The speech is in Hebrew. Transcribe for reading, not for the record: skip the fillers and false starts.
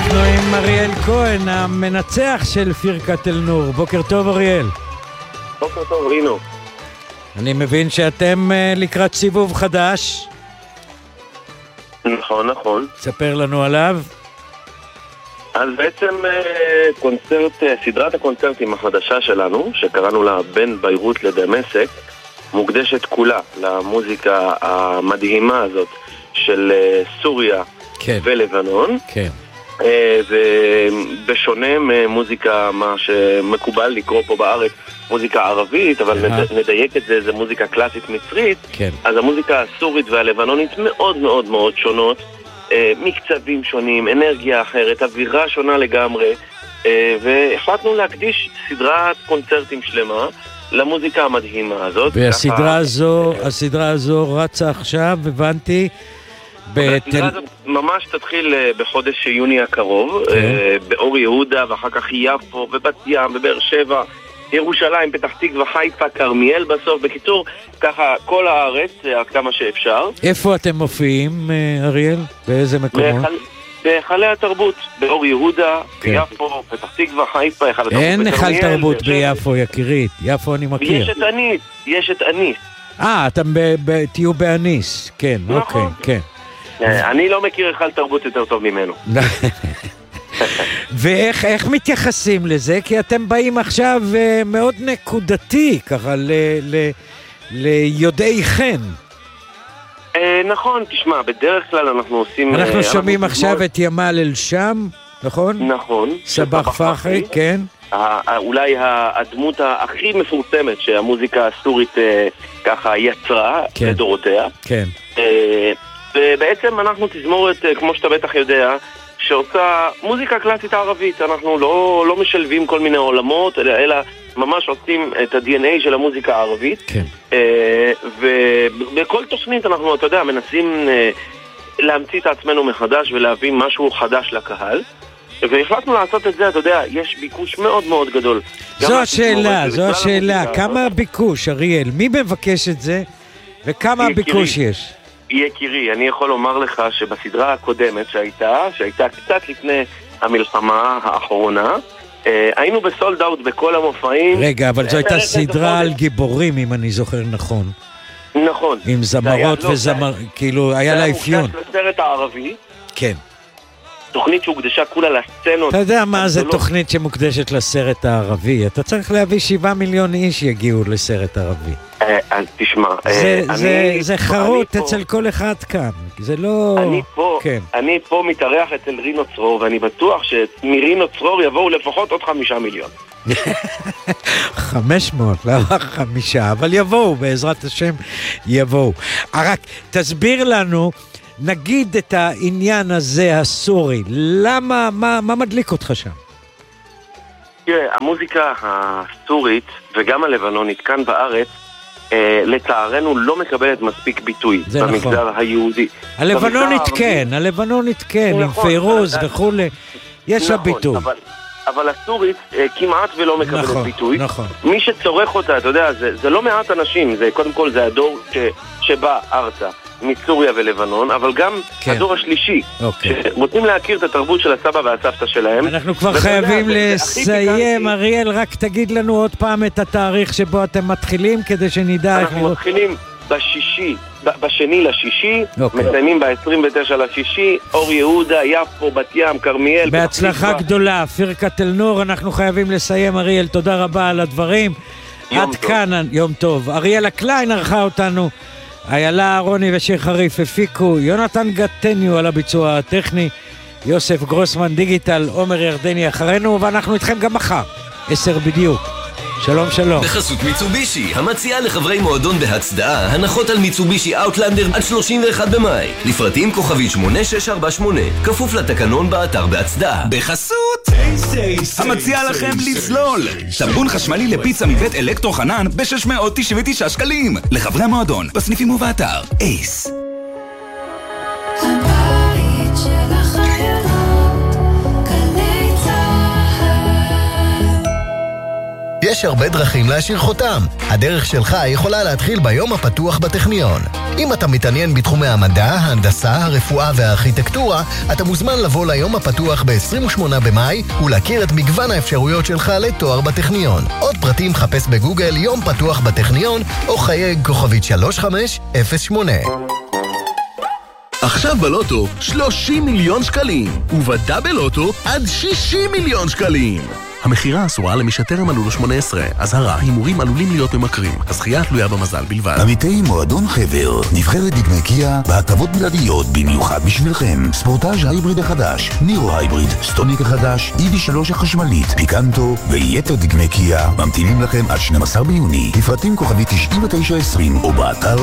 אנחנו עם אריאל כהן, המנצח של פירקת אל-נור. בוקר טוב אריאל. בוקר טוב רינו. אני מבין שאתם לקראת סיבוב חדש. נכון, נכון. ספר לנו עליו. אז בעצם סדרת הקונצרטים החדשה שלנו, שקראנו לה בין ביירות לדמשק, מוקדשת כולה למוזיקה המדהימה הזאת של סוריה כן. ולבנון. כן. ובשונה ממוזיקה, מה שמקובל לקרוא פה בארץ, מוזיקה ערבית, אבל נדייק את זה, זה מוזיקה קלאסית מצרית. כן. אז המוזיקה הסורית והלבנונית מאוד מאוד מאוד שונות, מקצבים שונים, אנרגיה אחרת, אווירה שונה לגמרי, והחלטנו להקדיש סדרת קונצרטים שלמה למוזיקה המדהימה הזאת. והסדרה הזו רצה עכשיו, הבנתי. הסדרה הזאת ממש תתחיל בחודש יוני הקרוב, באור יהודה, ואחר כך יפו ובת ים ובאר שבע, ירושלים, פתח תקווה, חיפה, כרמיאל בסוף. בקיצור, ככה כל הארץ, עד כמה שאפשר. איפה אתם מופיעים, אריאל? באיזה מקומות? בהיכלי התרבות, באור יהודה, ביפו, פתח תקווה, חיפה, היכל התרבות. אין היכל תרבות ביפו, יקירית. יפו אני מכיר. יש את אניס. אתם תהיו באניס, כן, אוקיי, כן. אני לא מכיר היכל תרבות יותר טוב ממנו. ואיך מתייחסים לזה? כי אתם באים עכשיו מאוד נקודתי, ככה, ליודעי חן. נכון, תשמע, בדרך כלל אנחנו עושים... אנחנו שומעים עכשיו את ימל אל שם, נכון? נכון. סבח פחרי, כן. אולי הדמות הכי מפורסמת שהמוזיקה הסורית ככה יצרה לדורותיה. כן. ובעצם אנחנו תזמורת, כמו שאתה בטח יודע, שעושה מוזיקה קלאסית ערבית. אנחנו לא משלבים כל מיני עולמות, אלא ממש עושים את ה-DNA של המוזיקה הערבית. כן. ובכל תוכנית אנחנו, אתה יודע, מנסים להמציא את עצמנו מחדש ולהביא משהו חדש לקהל. והחלטנו לעשות את זה, אתה יודע, יש ביקוש מאוד מאוד גדול. זו השאלה. כמה הביקוש, אריאל? מי מבקש את זה? וכמה הביקוש יש? יקירי, אני יכול לומר לך שבסדרה הקודמת שהייתה קצת לפני המלחמה האחרונה, היינו בסולד אאוט בכל המופעים. רגע, אבל זו הייתה סדרה על גיבורים, אם אני זוכר נכון. נכון. עם זמרות כאילו היה לה אפיון. זה היה מוקדש לסרט הערבי. כן. תוכנית שהוקדשה כולה לסצנות. אתה יודע מה זה תוכנית שמוקדשת לסרט הערבי? אתה צריך להביא 7 מיליון איש יגיעו לסרט הערבי. אז תשמע, זה חרוט אצל כל אחד כאן. זה לא... אני פה מתארח אצל רינו צרור, ואני בטוח שמרינו צרור יבואו לפחות עוד 5 מיליון. 500, לא 5, אבל יבואו, בעזרת השם יבואו. רק תסביר לנו, נגיד את העניין הזה הסורי, למה, מה מדליק אותך שם? תראה, המוזיקה הסורית וגם הלבנונית כאן בארץ, לצערנו לא מקבלת מספיק ביטוי במגזר היהודי. הלבנונית כן, עם פיירוז וכו', יש לה ביטוי. אבל הסורית כמעט ולא מקבלת ביטוי. מי שצורך אותה, אתה יודע, זה לא מעט אנשים, קודם כל זה הדור שבא ארצה מסוריה ולבנון, אבל גם הדור השלישי, שרוצים להכיר את התרבות של הסבא והסבתא שלהם. אנחנו כבר חייבים לסיים, אריאל, רק תגיד לנו עוד פעם את התאריך שבו אתם מתחילים, כדי שנדע... אנחנו מתחילים בשני לשישי, מסיימים ב-29 לשישי, אור יהודה, יפו, בת ים, כרמיאל. בהצלחה גדולה, פירקת אל-נור, אנחנו חייבים לסיים, אריאל, תודה רבה על הדברים. עד כאן, יום טוב. אריאלה קליין ערכה אותנו. איילה אהרוני ושיר חריף הפיקו, יונתן גטניו על הביצוע הטכני, יוסף גרוסמן דיגיטל, עומר ירדני אחרינו, ואנחנו איתכם גם מחר, 10 בדיוק. שלום שלום. בחסות מיצובישי, המציעה לחברי מועדון בהצדעה, הנחות על מיצובישי אאוטלנדר עד 31 במאי. לפרטים כוכבית 8648, כפוף לתקנון באתר בהצדעה. בחסות המציעה לכם לצלול סבון חשמלי לפיצה מבית אלקטרו חנן ב-699 שקלים. לחברי המועדון, בסניפים ובאתר. אייס. הבית של החיילות, גלי צהל. יש הרבה דרכים להשאיר חותם. הדרך שלך יכולה להתחיל ביום הפתוח בטכניון. אם אתה מתעניין בתחומי המדע, ההנדסה, הרפואה והארכיטקטורה, אתה מוזמן לבוא ליום הפתוח ב-28 במאי ולהכיר את מגוון האפשרויות שלך לתואר בטכניון. עוד פרטים חפש בגוגל יום פתוח בטכניון או חייג כוכבית 3508. עכשיו בלוטו 30 מיליון שקלים, ובדאבל לוטו עד 60 מיליון שקלים. המחירה אסורה למי שטרם מלאו לו 18. אזהרה, הימורים עלולים להיות ממכרים. הזכייה תלויה במזל בלבד. עמיתי מועדון חבר, נבחרת דגמי קיה בהטבות בלעדיות במיוחד בשבילכם. ספורטאז' הייבריד החדש, נירו הייבריד, סטוניק החדש, EV3 החשמלית, פיקנטו ויתר דגמי קיה ממתינים לכם עד 12 ביוני. לפרטים כוכבי 9920 או באתר